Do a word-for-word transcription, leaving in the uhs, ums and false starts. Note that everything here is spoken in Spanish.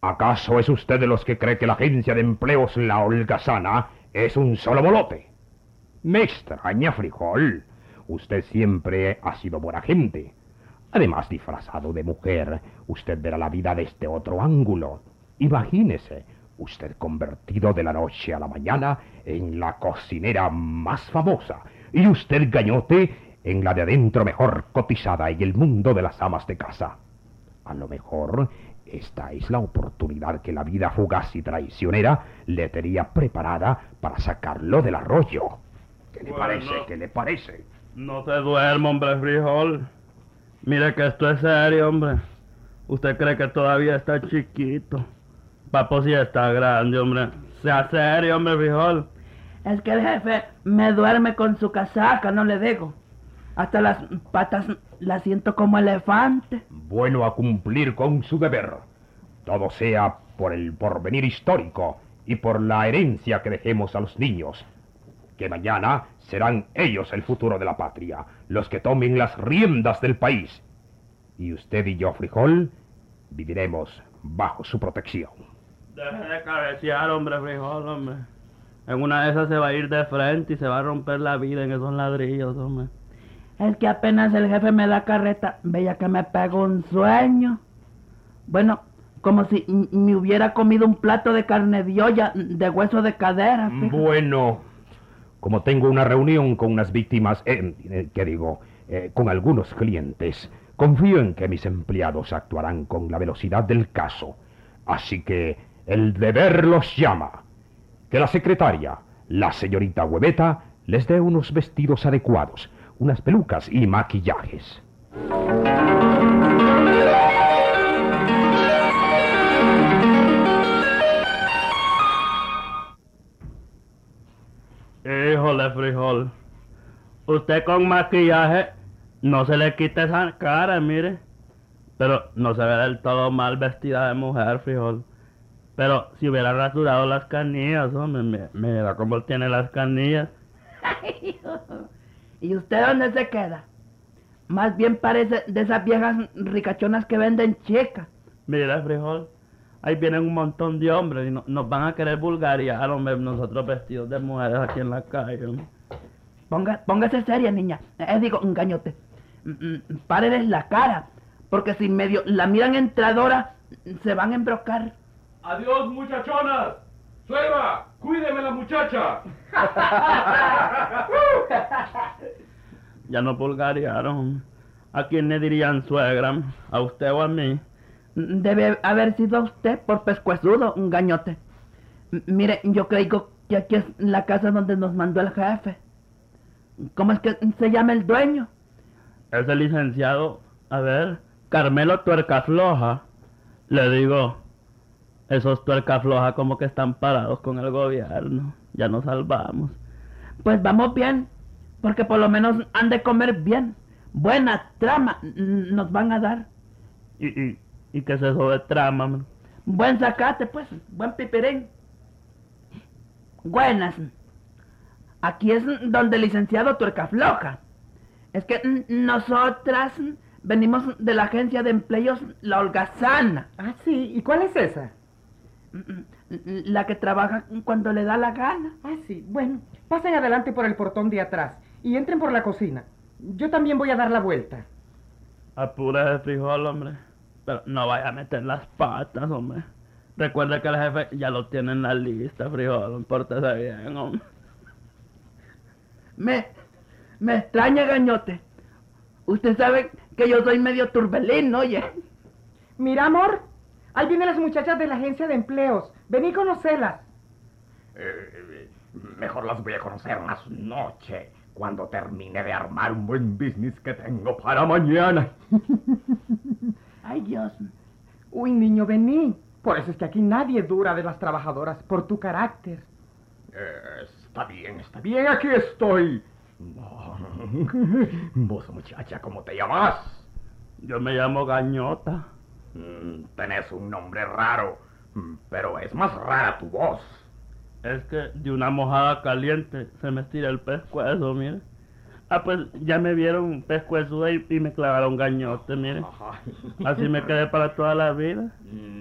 ¿Acaso es usted de los que cree que la agencia de empleos La Holgazana es un solo molote? Me extraña, Frijol. Usted siempre ha sido buena gente. Además, disfrazado de mujer, usted verá la vida desde otro ángulo. Imagínese, usted convertido de la noche a la mañana en la cocinera más famosa, y usted, gañote, en la de adentro mejor cotizada en el mundo de las amas de casa. A lo mejor esta es la oportunidad que la vida fugaz y traicionera le tenía preparada para sacarlo del arroyo. ¿Qué le Bueno, parece? ¿Qué le parece? No se duerma, hombre Frijol. Mire que esto es serio, hombre. Usted cree que todavía está chiquito. Papo sí está grande, hombre. Sea serio, hombre Frijol. Es que el jefe me duerme con su casaca, no le digo. Hasta las patas las siento como elefante. Bueno a cumplir con su deber. Todo sea por el porvenir histórico y por la herencia que dejemos a los niños. Que mañana serán ellos el futuro de la patria, los que tomen las riendas del país. Y usted y yo, Frijol, viviremos bajo su protección. Deje de cabecear, hombre Frijol, hombre. En una de esas se va a ir de frente y se va a romper la vida en esos ladrillos, hombre. Es que apenas el jefe me da carreta, veía que me pegó un sueño. Bueno, como si m- me hubiera comido un plato de carne de olla, de hueso de cadera. fíjate. Bueno, como tengo una reunión con unas víctimas, eh, eh, ¿qué digo? Eh, con algunos clientes, confío en que mis empleados actuarán con la velocidad del caso. Así que el deber los llama. Que la secretaria, la señorita Hueveta, les dé unos vestidos adecuados, unas pelucas y maquillajes. Híjole, Frijol. Usted con maquillaje no se le quita esa cara, mire. Pero no se ve del todo mal vestida de mujer, Frijol. Pero si hubiera rasurado las canillas, hombre, mi- mira cómo tiene las canillas. ¿Y usted dónde se queda? Más bien parece de esas viejas ricachonas que venden chicas. Mira, Frijol, ahí vienen un montón de hombres y no- nos van a querer vulgarizar, hombre, nosotros vestidos de mujeres aquí en la calle, hombre. Ponga, póngase seria, niña. Eh, digo, un gañote. Mm, mm, Páreles la cara, porque si medio la miran entradora, se van a embrocar. Adiós, muchachonas. Suegra, cuídeme la muchacha. Ya nos vulgarizaron. ¿A quién le dirían suegra? ¿A usted o a mí? Debe haber sido a usted por pescuezudo, un gañote. M- Mire, yo creo que aquí es la casa donde nos mandó el jefe. ¿Cómo es que se llama el dueño? Es el licenciado, a ver, Carmelo Tuerca Floja. Le digo, esos Tuerca Floja como que están parados con el gobierno. Ya nos salvamos. Pues vamos bien, porque por lo menos han de comer bien. Buena trama mm, nos van a dar. ¿Y, y, y qué es eso de trama, man? Buen zacate, pues, buen pipirín. Buenas. Aquí es donde el licenciado Tuerca Floja. Es que mm, nosotras mm, venimos de la agencia de empleos La Holgazana. Ah, sí. ¿Y cuál es esa? Mm, mm, La que trabaja cuando le da la gana. Ah, sí. Bueno, pasen adelante por el portón de atrás y entren por la cocina. Yo también voy a dar la vuelta. Apura de Frijol, hombre. Pero no vaya a meter las patas, hombre. Recuerda que el jefe ya lo tiene en la lista, Frijol. Pórtese bien, hombre. Me, me extraña, gañote. Usted sabe que yo soy medio turbelín, oye. Mira, amor, ahí vienen las muchachas de la agencia de empleos. Vení a conocerlas. Eh, mejor las voy a conocer más noche, cuando termine de armar un buen business que tengo para mañana. Ay, Dios. Uy, niño, vení. Por eso es que aquí nadie dura de las trabajadoras, por tu carácter. Eh, está bien, está bien, aquí estoy. Oh, vos, muchacha, ¿cómo te llamas? Yo me llamo Gañota. Mm, tenés un nombre raro, mm, pero es más rara tu voz. Es que de una mojada caliente se me estira el pescuezo, mire. Ah, pues ya me vieron pescuezuda y, y me clavaron gañote, mire. Ajá. Así me quedé para toda la vida. Mm,